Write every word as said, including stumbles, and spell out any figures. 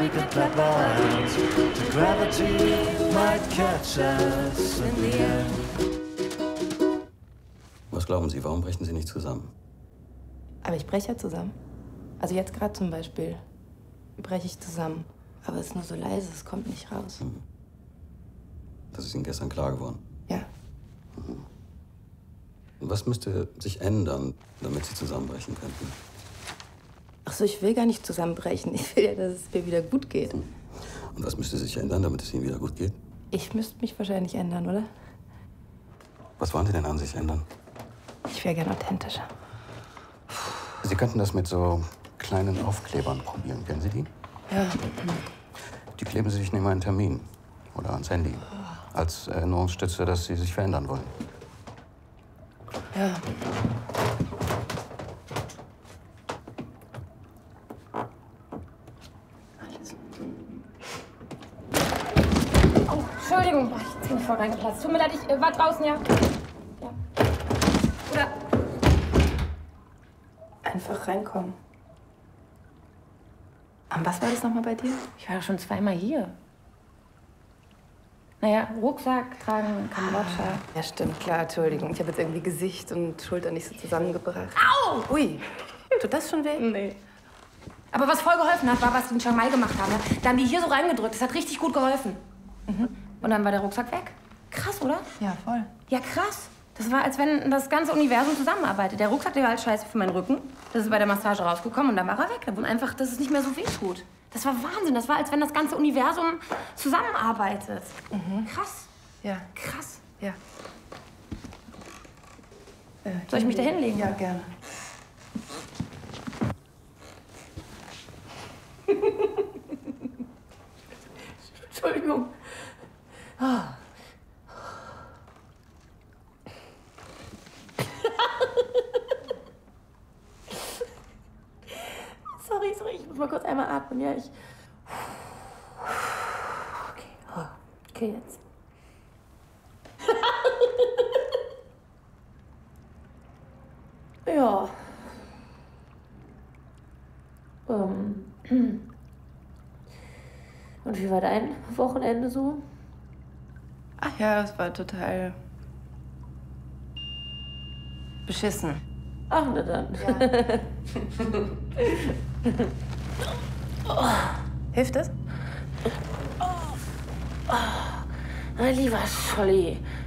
we could clap our hands. The gravity might catch us in the end. Was glauben Sie, warum brechen Sie nicht zusammen? Aber ich breche ja zusammen. Also jetzt gerade zum Beispiel breche ich zusammen. Aber es ist nur so leise, es kommt nicht raus. Hm. Das ist Ihnen gestern klar geworden? Ja. Mhm. Und was müsste sich ändern, damit Sie zusammenbrechen könnten? Ach so, ich will gar nicht zusammenbrechen. Ich will ja, dass es mir wieder gut geht. Hm. Und was müsste sich ändern, damit es Ihnen wieder gut geht? Ich müsste mich wahrscheinlich ändern, oder? Was wollen Sie denn an sich ändern? Ich wäre gern authentischer. Sie könnten das mit so kleinen Aufklebern probieren. Kennen Sie die? Ja. Die kleben Sie sich neben einen Termin oder ans Handy. Als Erinnerungsstütze, dass Sie sich verändern wollen. Ja. Oh, Entschuldigung, ich bin voll reingeplatzt. Tut mir leid, ich äh, war draußen, ja? Ja. Oder? Einfach reinkommen. Und was war das nochmal bei dir? Ich war doch schon zweimal hier. Naja, Rucksack tragen, Kambodscha. Ah, ja, stimmt, klar, Entschuldigung. Ich habe jetzt irgendwie Gesicht und Schulter nicht so zusammengebracht. Au! Ui, tut das schon weh? Nee. Aber was voll geholfen hat, war, was die in Chiang Mai gemacht haben. Da haben die hier so reingedrückt. Das hat richtig gut geholfen. Mhm. Und dann war der Rucksack weg. Krass, oder? Ja, voll. Ja, krass. Das war, als wenn das ganze Universum zusammenarbeitet. Der Rucksack, der war halt scheiße für meinen Rücken. Das ist bei der Massage rausgekommen und dann war er weg. Und einfach, dass es nicht mehr so weh tut. Das war Wahnsinn. Das war, als wenn das ganze Universum zusammenarbeitet. Mhm. Krass. Ja. Krass. Ja. Äh, Soll ich mich da hinlegen? Ja, gerne. Entschuldigung. Ah. Sorry, sorry, ich muss mal kurz einmal atmen. Ja, ich. Okay, oh. Okay, jetzt. Ja. Ähm. Und wie war dein Wochenende so? Ach ja, es war total beschissen. Ach, na dann. Ja. Oh. Hilft das? Oh. Oh. Mein lieber Scholli,